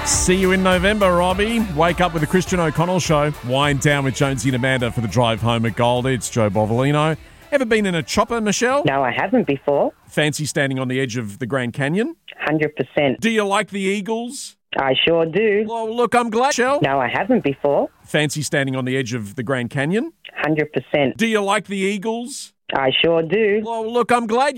See you in November, Robbie. Wake up with the Christian O'Connell Show. Wind down with Jonesy and Amanda for the drive home at Gold. It's Joe Bovolino. Ever been in a chopper, Michelle? No, I haven't before. Fancy standing on the edge of the Grand Canyon? 100%. Do you like the Eagles? I sure do. Well, look, I'm glad, Michelle. No, I haven't before. Fancy standing on the edge of the Grand Canyon? 100%. Do you like the Eagles? I sure do. Well, look, I'm glad